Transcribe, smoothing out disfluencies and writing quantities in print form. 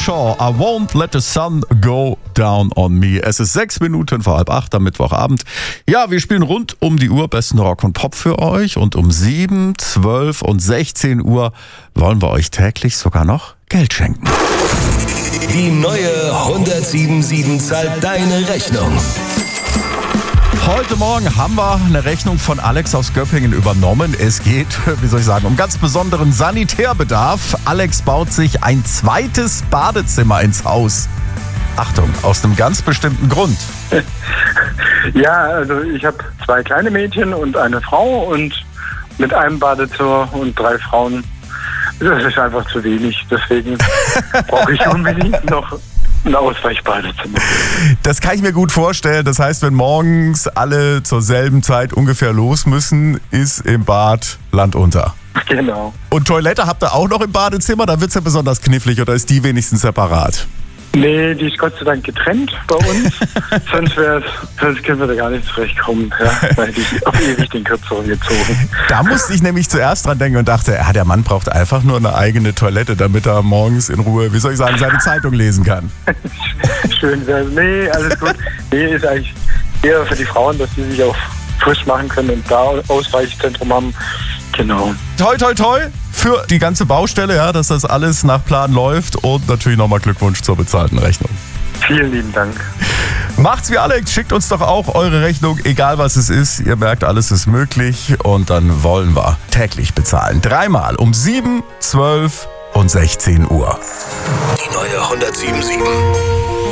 Shaw, I won't let the sun go down on me. Es ist 6 Minuten vor 7:30 am Mittwochabend. Ja, wir spielen rund um die Uhr besten Rock und Pop für euch. Und um 7, 12 und 16 Uhr wollen wir euch täglich sogar noch Geld schenken. Die neue 107.7 zahlt deine Rechnung. Heute Morgen haben wir eine Rechnung von Alex aus Göppingen übernommen. Es geht, um ganz besonderen Sanitärbedarf. Alex baut sich ein zweites Badezimmer ins Haus. Achtung, aus einem ganz bestimmten Grund. Ja, also ich habe 2 kleine Mädchen und eine Frau und mit einem Badezimmer und 3 Frauen. Das ist einfach zu wenig. Deswegen brauche ich unbedingt noch ein Ausweichbadezimmer. Das kann ich mir gut vorstellen. Das heißt, wenn morgens alle zur selben Zeit ungefähr los müssen, ist im Bad Land unter. Genau. Und Toilette habt ihr auch noch im Badezimmer? Da wird es ja besonders knifflig, oder ist die wenigstens separat? Nee, die ist Gott sei Dank getrennt bei uns. sonst können wir da gar nicht zurechtkommen. Ja, weil ich auf ewig den Kürzeren gezogen. Da musste ich nämlich zuerst dran denken und dachte, der Mann braucht einfach nur eine eigene Toilette, damit er morgens in Ruhe, seine Zeitung lesen kann. Schön. Nee, alles gut. Nee, ist eigentlich eher für die Frauen, dass die sich auch frisch machen können und da Ausweichzentrum haben. Genau. Toi, toi, toi für die ganze Baustelle, ja, dass das alles nach Plan läuft, und natürlich nochmal Glückwunsch zur bezahlten Rechnung. Vielen lieben Dank. Macht's wie Alex, schickt uns doch auch eure Rechnung, egal was es ist. Ihr merkt, alles ist möglich, und dann wollen wir täglich bezahlen. 3-mal um 7, 12 und 16 Uhr. Die neue 107.7.